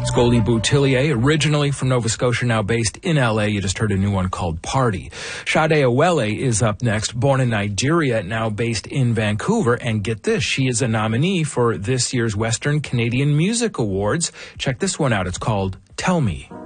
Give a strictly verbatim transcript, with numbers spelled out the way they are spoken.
It's Goldie Boutillier, originally from Nova Scotia, now based in L A. You just heard a new one called Party. Sade Awele is up next, born in Nigeria, now based in Vancouver. And get this, she is a nominee for this year's Western Canadian Music Awards. Check this one out. It's called Tell Me.